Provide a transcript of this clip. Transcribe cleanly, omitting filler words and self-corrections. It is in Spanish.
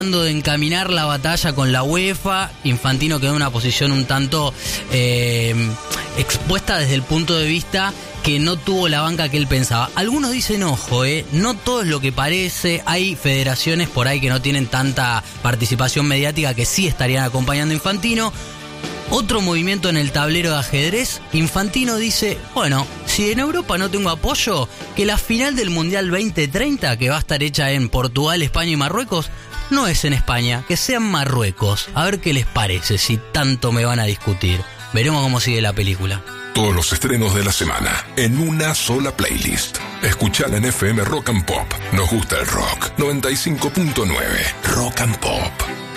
de encaminar la batalla con la UEFA. Infantino quedó en una posición un tanto expuesta desde el punto de vista que no tuvo la banca que él pensaba. Algunos dicen, ojo, no todo es lo que parece. Hay federaciones por ahí que no tienen tanta participación mediática que sí estarían acompañando a Infantino. Otro movimiento en el tablero de ajedrez, Infantino dice, bueno, si en Europa no tengo apoyo, que la final del Mundial 2030, que va a estar hecha en Portugal, España y Marruecos, no es en España, que sea en Marruecos. A ver qué les parece, si tanto me van a discutir. Veremos cómo sigue la película. Todos los estrenos de la semana en una sola playlist. Escuchala en FM Rock and Pop. Nos gusta el rock. 95.9 Rock and Pop.